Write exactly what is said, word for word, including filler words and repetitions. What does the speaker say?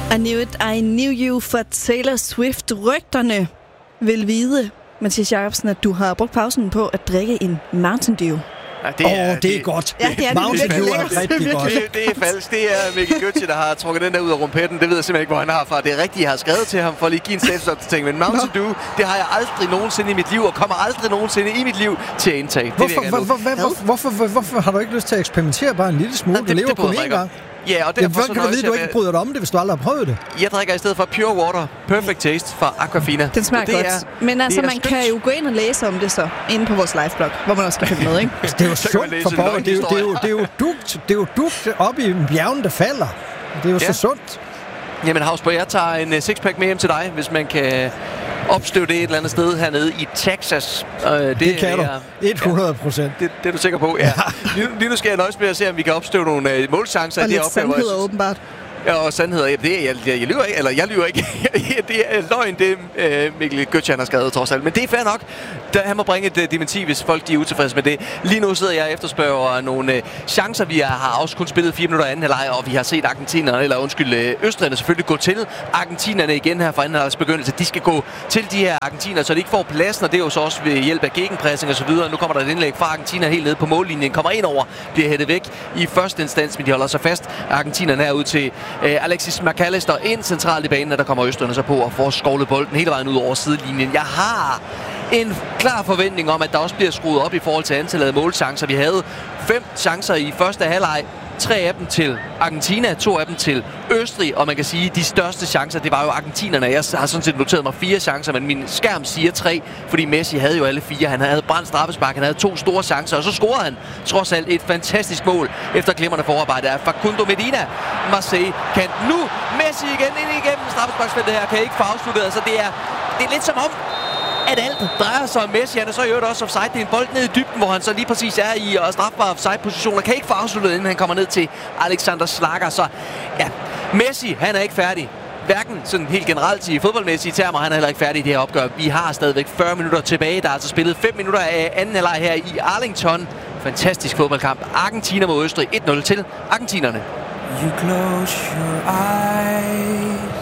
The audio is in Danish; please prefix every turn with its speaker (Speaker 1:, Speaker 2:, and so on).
Speaker 1: I knew it, I knew you for Taylor Swift. Rygterne vil vide, Mathias Jacobsen, at du har brugt pausen på at drikke en Mountain Dew.
Speaker 2: Ja, det er,
Speaker 3: oh, det, det er godt.
Speaker 1: Ja, det er
Speaker 3: Mountain Dew er rigtig godt.
Speaker 2: Det, det er falsk. Det er Mikkel Götze, der har trukket den der ud af rumpetten. Det ved jeg simpelthen ikke, hvor han har fra. Det er rigtigt, jeg har skrevet til ham for at lige give en statusopdatering. Men Mountain Dew, det har jeg aldrig nogensinde i mit liv, og kommer aldrig nogensinde i mit liv til at indtage.
Speaker 3: Hvorfor, hvor, hvor, hvor, hvorfor, hvorfor, hvorfor har du ikke lyst til at eksperimentere bare en lille smule?
Speaker 2: Nå, det,
Speaker 3: du lever
Speaker 2: det
Speaker 3: kun én gang.
Speaker 2: Ja, og derfor
Speaker 3: ja, kan du vide, at du ikke bryder dig om det, hvis du aldrig har prøvet det?
Speaker 2: Jeg drikker i stedet for Pure Water Perfect Taste fra Aquafina.
Speaker 1: Den smager godt. Er, Men altså, man skønt. Kan jo gå ind og læse om det så, inde på vores liveblog, hvor man også kan følge med, ikke?
Speaker 3: Det er jo sundt for borger. Det er jo, det er jo, det er jo dugt, det er jo dugt op i bjergen, der falder. Det er jo ja. så sundt.
Speaker 2: Jamen, Havsborg, jeg tager en sixpack med hjem til dig, hvis man kan opstøve det et eller andet sted hernede i Texas. Uh, det,
Speaker 3: det kan er, du. hundrede procent.
Speaker 2: Ja, det, det er du sikker på, ja. lige, lige nu skal jeg nøjes med at se, om vi kan opstøve nogle uh, målchancer.
Speaker 1: Og
Speaker 2: det
Speaker 1: lidt sandheder, åbenbart.
Speaker 2: Ja, og sandheder. Ja, det er, jeg, jeg, jeg lyver ikke, eller jeg lyver ikke. Det er løgn, det uh, Mikkel Götze har skrevet trods alt. Men det er fair nok. Der, han må bringe et uh, dementi, hvis folk de er utilfredse med det. Lige nu sidder jeg og efterspørger nogle uh, chancer. Vi har også kun spillet fire minutter anden halvleg, og vi har set argentinerne, eller undskyld, uh, østrigerne selvfølgelig gå til argentinerne igen her fra anden halvlegs begyndelse. De skal gå til de her argentiner, så de ikke får pladsen, og det er jo så også ved hjælp af gegenpressing og så videre. Nu kommer der et indlæg fra Argentina helt nede på mållinjen, kommer ind over, bliver hættet væk i første instans, men de holder sig fast. Argentinerne er ud til uh, Alexis McAllister ind centralt i banen, og der kommer østrigerne så på og får skovlet bolden hele vejen ud over sidelinjen. Jeg har en klar forventning om, at der også bliver skruet op i forhold til antallet af målchancer. Vi havde fem chancer i første halvleg. Tre af dem til Argentina, to af dem til Østrig, og man kan sige, at de største chancer, det var jo argentinerne. Jeg har sådan set noteret mig fire chancer, men min skærm siger tre, fordi Messi havde jo alle fire. Han havde brændt straffespark, han havde to store chancer, og så scorede han trods alt et fantastisk mål efter glimrende forarbejde af Facundo Medina. Marseille kan nu Messi igen ind igennem straffesparksfeltet her, kan ikke få afsluttet. Altså det er, det er lidt som om, at alt drejer sig om Messi. Han er så i øvrigt også offside. Det er en bold ned i dybden, hvor han så lige præcis er i og strafbare offside-positioner. Kan ikke få afsluttet, inden han kommer ned til Alexander Schlager. Så ja, Messi, han er ikke færdig. Hverken sådan helt generelt i fodboldmæssige termer, han er heller ikke færdig i det her opgør. Vi har stadigvæk fyrre minutter tilbage. Der er altså spillet fem minutter af anden halvleg her i Arlington. Fantastisk fodboldkamp. Argentina mod Østrig. et nul til argentinerne.
Speaker 4: You close your eyes.